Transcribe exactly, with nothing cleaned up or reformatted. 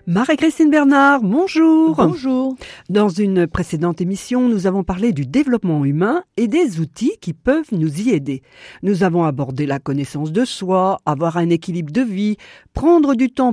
Marie-Christine Bernard, bonjour. Bonjour. Dans une précédente émission, nous avons parlé du développement humain et des outils qui peuvent nous y aider. Nous avons abordé la connaissance de soi, avoir un équilibre de vie, prendre du temps